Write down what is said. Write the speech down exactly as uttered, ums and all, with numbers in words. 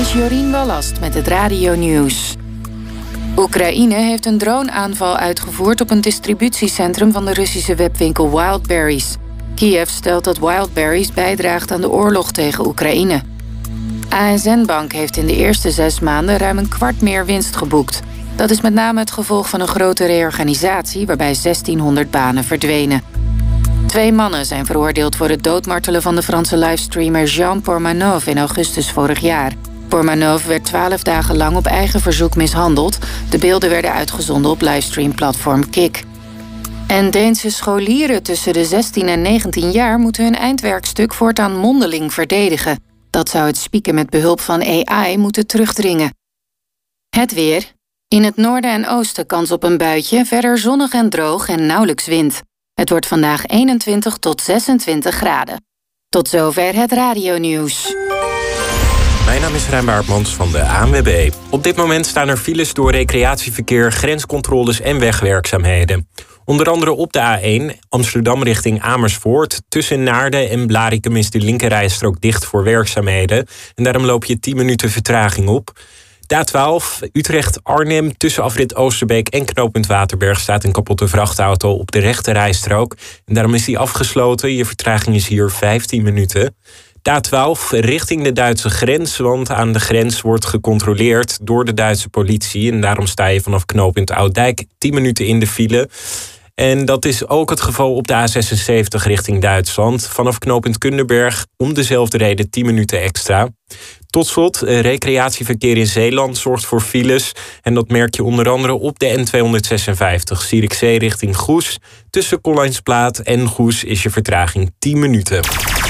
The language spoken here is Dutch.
is Jorien Wallast met het Radio-nieuws. Oekraïne heeft een droneaanval uitgevoerd op een distributiecentrum van de Russische webwinkel Wildberries. Kiev stelt dat Wildberries bijdraagt aan de oorlog tegen Oekraïne. A S N Bank heeft in de eerste zes maanden ruim een kwart meer winst geboekt. Dat is met name het gevolg van een grote reorganisatie waarbij zestienhonderd banen verdwenen. Twee mannen zijn veroordeeld voor het doodmartelen van de Franse livestreamer Jean Pormanov in augustus vorig jaar. Pormanov werd twaalf dagen lang op eigen verzoek mishandeld. De beelden werden uitgezonden op livestreamplatform Kik. En Deense scholieren tussen de zestien en negentien jaar moeten hun eindwerkstuk voortaan mondeling verdedigen. Dat zou het spieken met behulp van A I moeten terugdringen. Het weer. In het noorden en oosten kans op een buitje, verder zonnig en droog en nauwelijks wind. Het wordt vandaag eenentwintig tot zesentwintig graden. Tot zover het Radio-nieuws. Mijn naam is Rijn Baartmans van de A N W B. Op dit moment staan er files door recreatieverkeer, grenscontroles en wegwerkzaamheden. Onder andere op de A één, Amsterdam richting Amersfoort. Tussen Naarden en Blaricum is de linkerrijstrook dicht voor werkzaamheden. En daarom loop je tien minuten vertraging op. De A twaalf, Utrecht-Arnhem, tussen afrit Oosterbeek en knooppunt Waterberg staat een kapotte vrachtauto op de rechterrijstrook. En daarom is die afgesloten. Je vertraging is hier vijftien minuten. De A twaalf richting de Duitse grens, want aan de grens wordt gecontroleerd door de Duitse politie. En daarom sta je vanaf knooppunt Ouddijk tien minuten in de file. En dat is ook het geval op de A zesenzeventig richting Duitsland. Vanaf knooppunt Kunderberg om dezelfde reden tien minuten extra. Tot slot, recreatieverkeer in Zeeland zorgt voor files. En dat merk je onder andere op de N tweehonderdzesenvijftig Zierikzee richting Goes. Tussen Kolijnsplaat en Goes is je vertraging tien minuten.